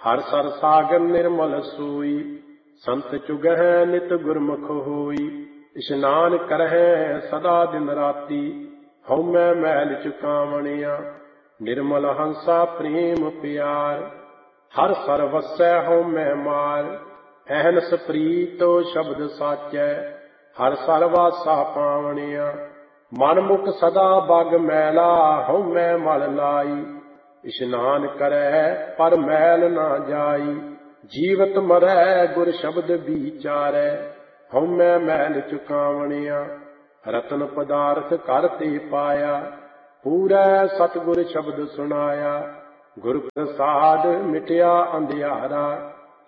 हर sir सागर निर्मल सोई, संत चुगह नित गुरमुख होई। इशनान करह सदा दिन राती, हउमै मैल चुकावणिया। निर्मल हंसा प्रेम प्यार, हर सर वसै हउमै मार। अहनस प्रीत शब्द साचै, हर सर वासा पावणिया। मन मुख सदा बग मैला, हउमै मल लाई। इशनान करह पर मैल ना जाई, जीवत मरै गुर शब्द विचारै। हउमै मैल चुकावणिया। रतन पदार्थ कर ते पाया, पूरै सतगुर शब्द सुनाया। गुर प्रसाद मिटया अंधियारा,